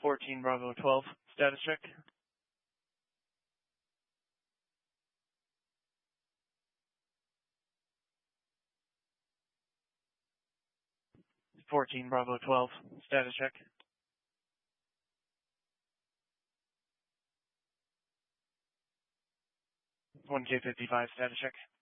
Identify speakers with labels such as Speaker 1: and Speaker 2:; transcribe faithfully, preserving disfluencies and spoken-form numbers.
Speaker 1: fourteen Bravo twelve, status check. fourteen Bravo twelve, status check. one K fifty-five, status check.